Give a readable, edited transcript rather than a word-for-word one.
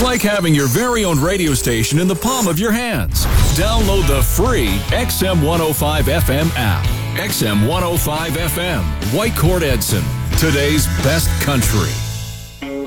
It's like having your very own radio station in the palm of your hands. Download the free XM105 FM app. XM105 FM, Whitecourt Edson, today's best country.